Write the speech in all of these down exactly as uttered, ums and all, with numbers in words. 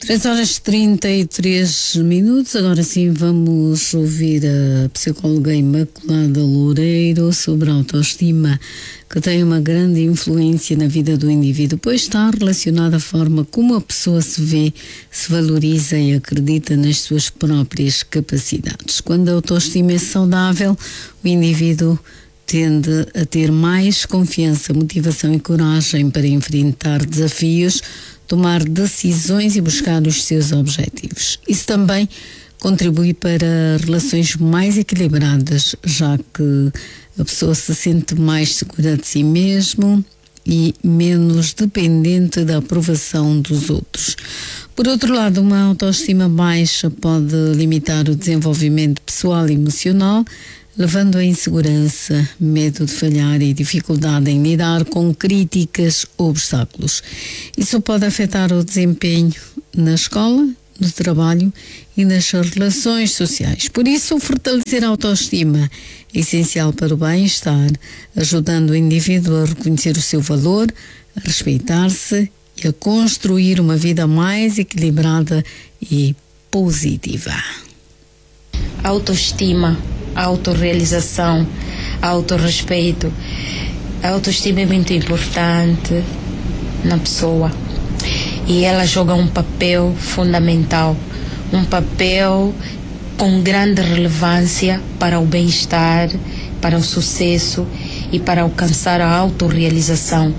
três horas e trinta e três minutos. Agora sim vamos ouvir a psicóloga Imaculada Loureiro sobre a autoestima, que tem uma grande influência na vida do indivíduo, pois está relacionada à forma como a pessoa se vê, se valoriza e acredita nas suas próprias capacidades. Quando a autoestima é saudável, o indivíduo tende a ter mais confiança, motivação e coragem para enfrentar desafios, tomar decisões e buscar os seus objetivos. Isso também contribui para relações mais equilibradas, já que a pessoa se sente mais segura de si mesmo e menos dependente da aprovação dos outros. Por outro lado, uma autoestima baixa pode limitar o desenvolvimento pessoal e emocional, levando a insegurança, medo de falhar e dificuldade em lidar com críticas ou obstáculos. Isso pode afetar o desempenho na escola, no trabalho e nas relações sociais. Por isso, fortalecer a autoestima é essencial para o bem-estar, ajudando o indivíduo a reconhecer o seu valor, a respeitar-se e a construir uma vida mais equilibrada e positiva. Autoestima, autorrealização, autorrespeito. A autoestima é muito importante na pessoa e ela joga um papel fundamental, um papel com grande relevância para o bem-estar, para o sucesso e para alcançar a autorrealização,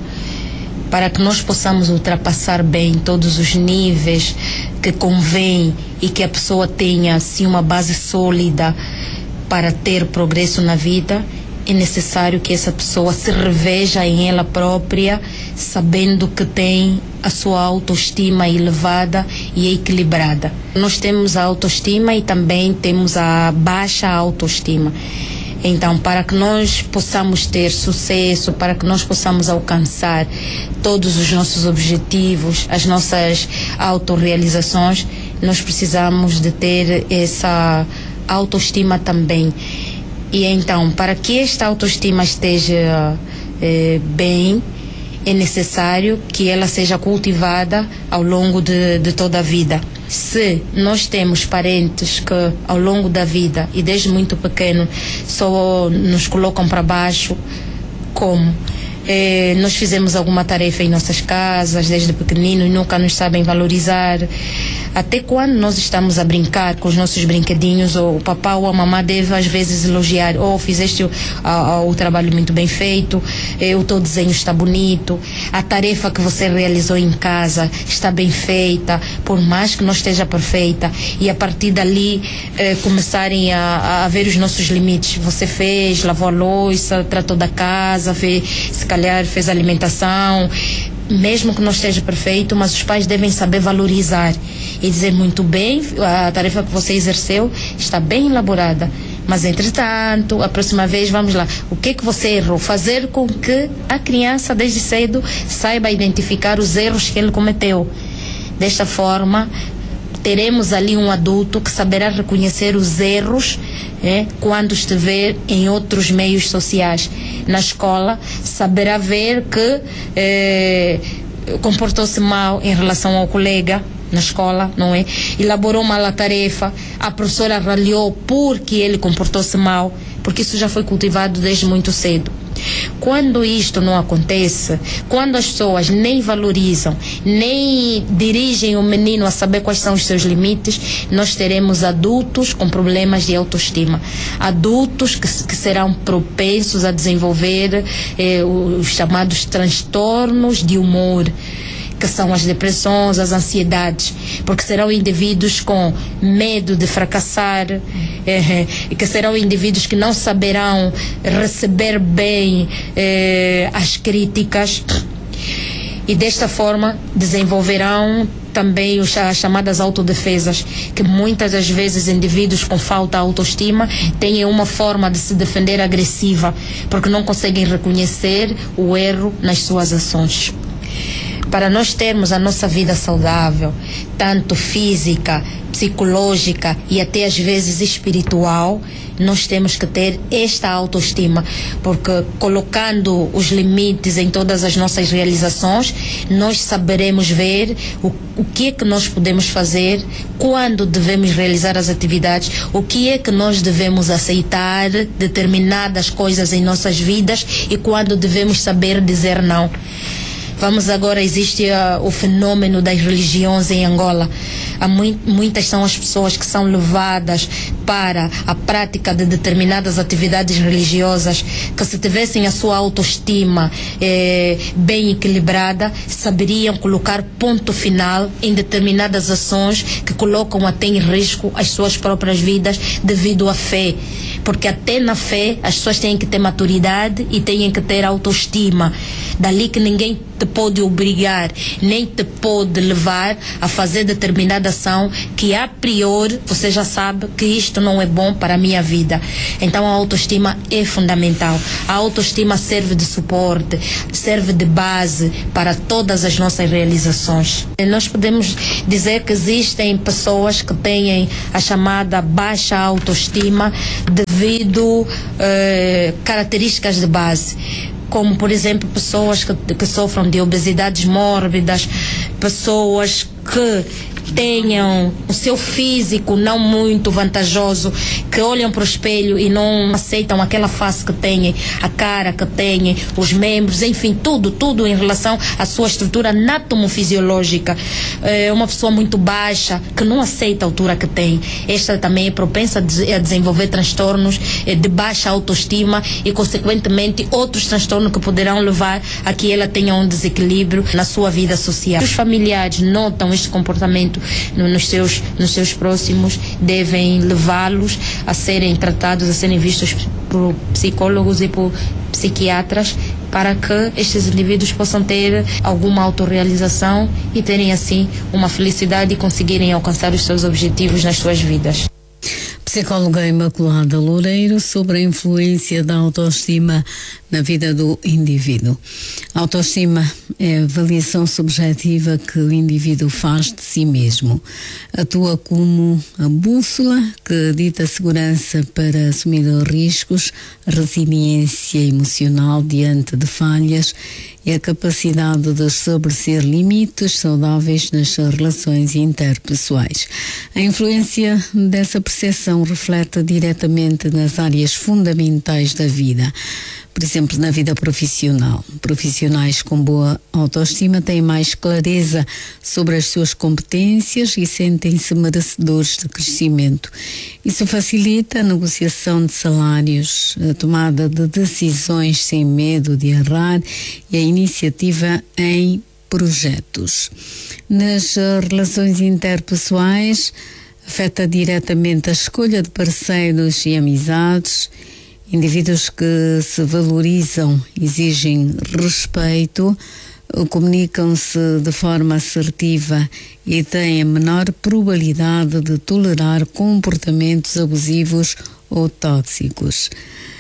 para que nós possamos ultrapassar bem todos os níveis que convém e que a pessoa tenha assim uma base sólida para ter progresso na vida. É necessário que essa pessoa se reveja em ela própria, sabendo que tem a sua autoestima elevada e equilibrada. Nós temos a autoestima e também temos a baixa autoestima. Então, para que nós possamos ter sucesso, para que nós possamos alcançar todos os nossos objetivos, as nossas autorrealizações, nós precisamos de ter essa autoestima também. E então, para que esta autoestima esteja eh, bem, é necessário que ela seja cultivada ao longo de, de toda a vida. Se nós temos parentes que ao longo da vida e desde muito pequeno só nos colocam para baixo, como eh, nós fizemos alguma tarefa em nossas casas desde pequenino e nunca nos sabem valorizar, até quando nós estamos a brincar com os nossos brinquedinhos, ou o papá ou a mamã deve às vezes elogiar: oh, fizeste o, a, o trabalho muito bem feito, eh, o teu desenho está bonito, a tarefa que você realizou em casa está bem feita, por mais que não esteja perfeita, e a partir dali eh, começarem a, a ver os nossos limites. Você fez, lavou a louça, tratou da casa, fez, se calhar fez alimentação, mesmo que não esteja perfeito, mas os pais devem saber valorizar e dizer: muito bem, a tarefa que você exerceu está bem elaborada, mas entretanto, a próxima vez, vamos lá, o que é que você errou? Fazer com que a criança desde cedo saiba identificar os erros que ele cometeu. Desta forma, teremos ali um adulto que saberá reconhecer os erros é, quando estiver em outros meios sociais. Na escola, saberá ver que é, comportou-se mal em relação ao colega na escola, não é? Elaborou mal a tarefa, a professora ralhou porque ele comportou-se mal, porque isso já foi cultivado desde muito cedo. Quando isto não acontece, quando as pessoas nem valorizam, nem dirigem o menino a saber quais são os seus limites, nós teremos adultos com problemas de autoestima, adultos que, que serão propensos a desenvolver eh, os chamados transtornos de humor, que são as depressões, as ansiedades, porque serão indivíduos com medo de fracassar, eh, que serão indivíduos que não saberão receber bem eh, as críticas, e desta forma desenvolverão também os, as chamadas autodefesas, que muitas das vezes indivíduos com falta de autoestima têm uma forma de se defender agressiva, porque não conseguem reconhecer o erro nas suas ações. para nós termos a nossa vida saudável, tanto física, psicológica e até às vezes espiritual, nós temos que ter esta autoestima, porque colocando os limites em todas as nossas realizações, nós saberemos ver o, o que é que nós podemos fazer, quando devemos realizar as atividades, o que é que nós devemos aceitar determinadas coisas em nossas vidas e quando devemos saber dizer não. Vamos agora, existe uh, o fenômeno das religiões em Angola. Há mu muitas são as pessoas que são levadas para a prática de determinadas atividades religiosas, que se tivessem a sua autoestima eh, bem equilibrada, saberiam colocar ponto final em determinadas ações que colocam até em risco as suas próprias vidas devido à fé. Porque até na fé as pessoas têm que ter maturidade e têm que ter autoestima. Dali que ninguém te pode obrigar, nem te pode levar a fazer determinada ação que a priori você já sabe que isto não é bom para a minha vida. Então a autoestima é fundamental. A autoestima serve de suporte, serve de base para todas as nossas realizações. Nós podemos dizer que existem pessoas que têm a chamada baixa autoestima devido a características de base, como por exemplo pessoas que, que sofram de obesidades mórbidas, pessoas que tenham o seu físico não muito vantajoso, que olham para o espelho e não aceitam aquela face que têm, a cara que têm, os membros, enfim, tudo, tudo em relação à sua estrutura anatomofisiológica. É uma pessoa muito baixa, que não aceita a altura que tem. Esta também é propensa a desenvolver transtornos de baixa autoestima e, consequentemente, outros transtornos que poderão levar a que ela tenha um desequilíbrio na sua vida social. Os familiares notam este comportamento nos seus, nos seus próximos, devem levá-los a serem tratados, a serem vistos por psicólogos e por psiquiatras, para que estes indivíduos possam ter alguma autorrealização e terem assim uma felicidade e conseguirem alcançar os seus objetivos nas suas vidas. Psicóloga Imaculada Loureiro, sobre a influência da autoestima na vida do indivíduo. A autoestima é a avaliação subjetiva que o indivíduo faz de si mesmo. Atua como a bússola que dita a segurança para assumir riscos, a resiliência emocional diante de falhas e a capacidade de estabelecer limites saudáveis nas relações interpessoais. A influência dessa percepção reflete diretamente nas áreas fundamentais da vida. Por exemplo, na vida profissional. Profissionais com boa autoestima têm mais clareza sobre as suas competências e sentem-se merecedores de crescimento. Isso facilita a negociação de salários, a tomada de decisões sem medo de errar e a iniciativa em projetos. Nas relações interpessoais, afeta diretamente a escolha de parceiros e amizades. Indivíduos que se valorizam, exigem respeito, comunicam-se de forma assertiva e têm a menor probabilidade de tolerar comportamentos abusivos ou tóxicos.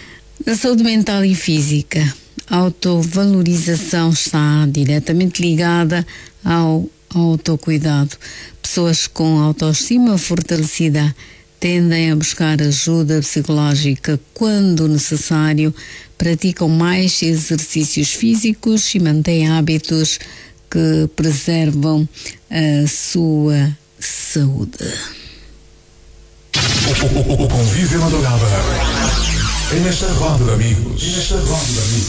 Na saúde mental e física, a autovalorização está diretamente ligada ao autocuidado. Pessoas com autoestima fortalecida tendem a buscar ajuda psicológica quando necessário, praticam mais exercícios físicos e mantêm hábitos que preservam a sua saúde. O convívio madrugada é nesta roda de amigos. Nesta roda de amigos.